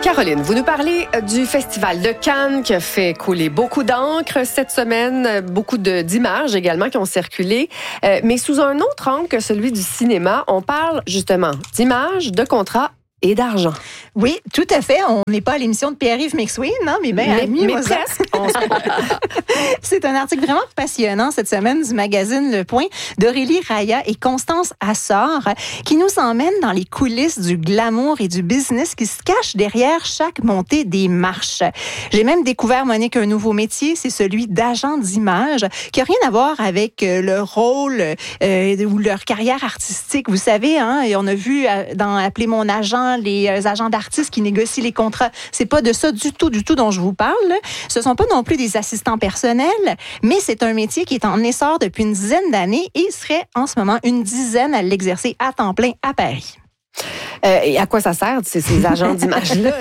Caroline, vous nous parlez du Festival de Cannes qui a fait couler beaucoup d'encre cette semaine, beaucoup d'images également qui ont circulé, mais sous un autre angle que celui du cinéma. On parle justement d'images, de contrats et d'argent. Oui, tout à fait. On n'est pas à l'émission de Pierre-Yves McSween, non, mais bien amis. Mais presque. C'est un article vraiment passionnant cette semaine du magazine Le Point d'Aurélie Raya et Constance Assor qui nous emmène dans les coulisses du glamour et du business qui se cache derrière chaque montée des marches. J'ai même découvert, Monique, un nouveau métier, c'est celui d'agent d'image qui n'a rien à voir avec leur rôle ou leur carrière artistique. Vous savez, hein, et on a vu dans Appeler mon agent les agents d'artistes qui négocient les contrats. C'est pas de ça du tout dont je vous parle. Ce sont pas non plus des assistants personnels, mais c'est un métier qui est en essor depuis une dizaine d'années et il serait en ce moment une dizaine à l'exercer à temps plein à Paris. Et à quoi ça sert, ces agents d'image-là?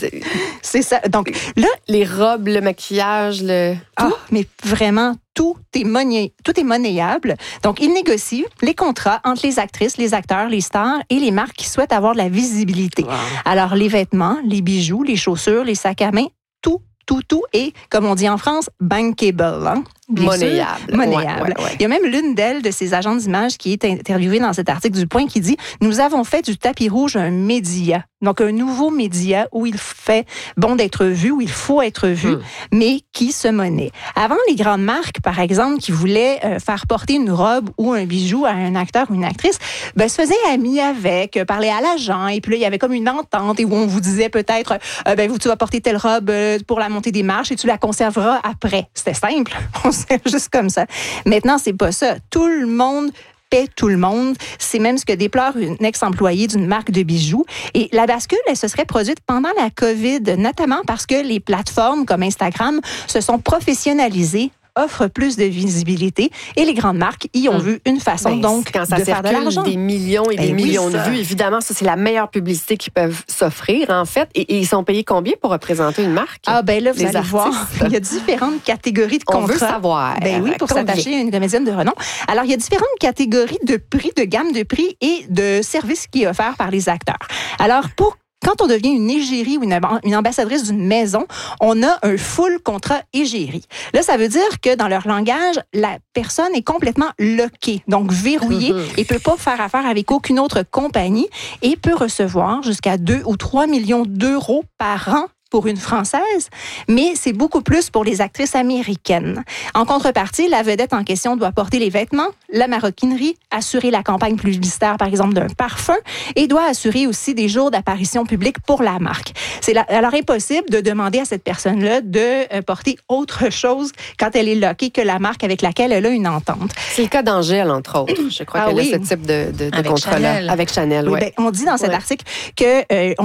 C'est ça. Donc là, les robes, le maquillage, tout, mais vraiment tout est monnayable. Donc, ils négocient les contrats entre les actrices, les acteurs, les stars et les marques qui souhaitent avoir de la visibilité. Wow. Alors, les vêtements, les bijoux, les chaussures, les sacs à main, tout est, comme on dit en France, bankable. Hein? Monnayable. Ouais. Il y a même l'une d'elles, de ces agents d'image, qui est interviewée dans cet article du Point, qui dit « Nous avons fait du tapis rouge un média. » Donc, un nouveau média où il fait bon d'être vu, où il faut être vu, mais qui se monnaie. Avant, les grandes marques, par exemple, qui voulaient faire porter une robe ou un bijou à un acteur ou une actrice, se faisaient amis avec, parlaient à l'agent, et puis là, il y avait comme une entente, et où on vous disait peut-être, tu vas porter telle robe pour la montée des marches, et tu la conserveras après. C'était simple. C'est juste comme ça. Maintenant, c'est pas ça. Tout le monde paie tout le monde. C'est même ce que déplore une ex-employée d'une marque de bijoux. Et la bascule, elle se serait produite pendant la COVID, notamment parce que les plateformes comme Instagram se sont professionnalisées, offrent plus de visibilité et les grandes marques y ont vu une façon donc quand ça de faire de l'argent. Des millions et des millions de vues, évidemment, ça c'est la meilleure publicité qu'ils peuvent s'offrir en fait. Et ils sont payés combien pour représenter une marque? Ah ben là, vous allez voir, il y a différentes catégories de contrats. On veut savoir. Ben oui, pour s'attacher à une comédienne de renom. Alors, il y a différentes catégories de prix, de gamme de prix et de services qui est offert par les acteurs. Alors, quand on devient une égérie ou une ambassadrice d'une maison, on a un full contrat égérie. Là, ça veut dire que dans leur langage, la personne est complètement lockée, donc verrouillée, et peut pas faire affaire avec aucune autre compagnie et peut recevoir jusqu'à 2 ou 3 millions d'euros par an pour une Française, mais c'est beaucoup plus pour les actrices américaines. En contrepartie, la vedette en question doit porter les vêtements, la maroquinerie, assurer la campagne publicitaire, par exemple, d'un parfum, et doit assurer aussi des jours d'apparition publique pour la marque. C'est alors impossible de demander à cette personne-là de porter autre chose quand elle est lockée que la marque avec laquelle elle a une entente. C'est le cas d'Angèle, entre autres. Je crois qu'elle a ce type de contrat-là. Avec Chanel, oui. On dit dans cet article qu'il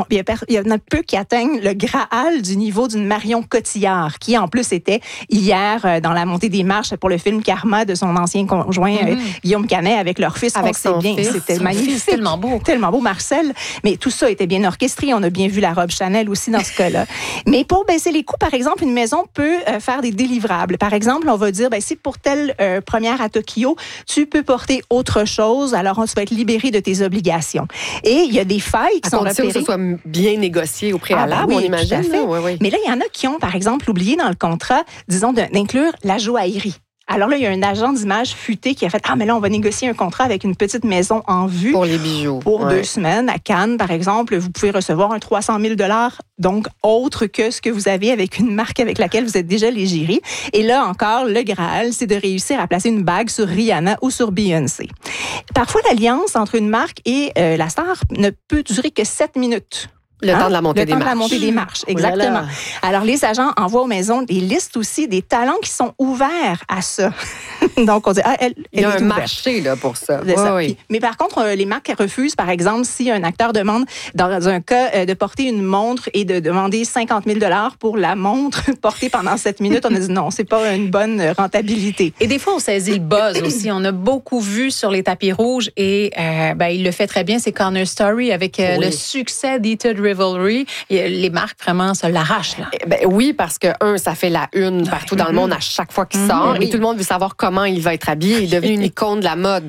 y en a peu qui atteignent le Graal du niveau d'une Marion Cotillard, qui en plus était hier dans la montée des marches pour le film Karma de son ancien conjoint Guillaume Canet avec leur fils. Avec son fils. C'était magnifique. Tellement beau. Tellement beau, Marcel. Mais tout ça était bien orchestré. On a bien vu la robe Chanel aussi dans ce cas-là. Mais pour baisser les coûts, par exemple, une maison peut faire des délivrables. Par exemple, on va dire, si pour telle première à Tokyo, tu peux porter autre chose, alors tu vas être libéré de tes obligations. Et il y a des failles qui sont repérées. Que ce soit bien négocié au préalable, on imagine. Oui. Mais là, il y en a qui ont, par exemple, oublié dans le contrat, disons, d'inclure la joaillerie. Alors là, il y a un agent d'image futé qui a fait « Ah, mais là, on va négocier un contrat avec une petite maison en vue. » Pour les bijoux. Pour 2 semaines. À Cannes, par exemple, vous pouvez recevoir un 300 000 $, donc autre que ce que vous avez avec une marque avec laquelle vous êtes déjà l'égérie. Et là encore, le Graal, c'est de réussir à placer une bague sur Rihanna ou sur Beyoncé. Parfois, l'alliance entre une marque et la star ne peut durer que 7 minutes. Le temps de la montée des marches. Le temps de la montée des marches, exactement. Alors, les agents envoient aux maisons des listes aussi des talents qui sont ouverts à ça. Donc, on dit, il y a un marché là, pour ça. Oui. Mais par contre, les marques refusent, par exemple, si un acteur demande, dans un cas, de porter une montre et de demander 50 000 $ pour la montre portée pendant 7 minutes, on a dit non, c'est pas une bonne rentabilité. Et des fois, on saisit le buzz aussi. On a beaucoup vu sur les tapis rouges et il le fait très bien, c'est Connor Story avec le succès d'Heated Revelry. Et les marques, vraiment, se l'arrachent. Là. Oui, parce que, ça fait la une partout dans le monde à chaque fois qu'il sort. Et tout le monde veut savoir comment il va être habillé. Il est devenu une icône de la mode. Donc,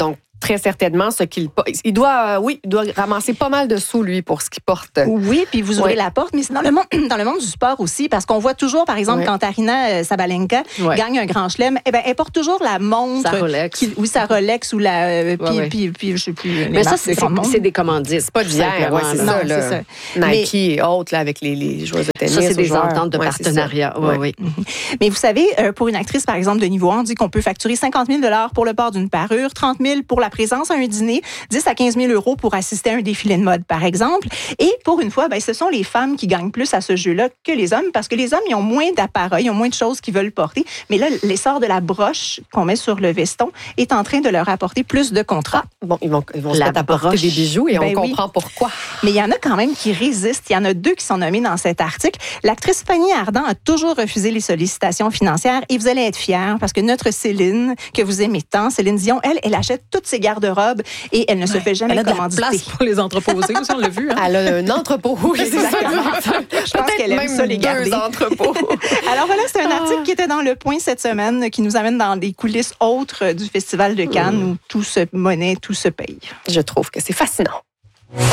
très certainement ce qu'il porte. Il doit ramasser pas mal de sous, lui, pour ce qu'il porte. Oui, puis vous ouvrez la porte, mais c'est dans le monde du sport aussi, parce qu'on voit toujours, par exemple, quand Aryna Sabalenka gagne un grand chelem, elle porte toujours la montre. Sa Rolex. Sa Rolex ou la... Puis je sais plus. Mais ça, c'est des commandites. C'est pas d'hier, c'est ça, là. Ça. Nike et autres, là, avec les joueuses de tennis. Ça, c'est des ententes de partenariat. Oui. Mais vous savez, pour une actrice, par exemple, de niveau 1, on dit qu'on peut facturer 50 000 $ pour le port d'une parure, 30 000 pour la présence à un dîner, 10 à 15 000 € pour assister à un défilé de mode, par exemple. Et pour une fois, ce sont les femmes qui gagnent plus à ce jeu-là que les hommes, parce que les hommes, ils ont moins d'appareils, ils ont moins de choses qu'ils veulent porter. Mais là, l'essor de la broche qu'on met sur le veston est en train de leur apporter plus de contrats. Bon, ils vont se mettre à porter des bijoux et on comprend pourquoi. Mais il y en a quand même qui résistent. Il y en a 2 qui sont nommés dans cet article. L'actrice Fanny Ardant a toujours refusé les sollicitations financières et vous allez être fiers parce que notre Céline, que vous aimez tant, Céline Dion, elle achète toutes ses garde-robes et elle ne se fait jamais commanditer. Elle a de la place pour les entreposer aussi, on l'a vu. Hein? Elle a un entrepôt. Oui, exactement. Je pense qu'elle aime ça les garder. 2 entrepôts. Alors voilà, c'est un article qui était dans Le Point cette semaine, qui nous amène dans des coulisses autres du Festival de Cannes où tout se monnaie, tout se paye. Je trouve que c'est fascinant.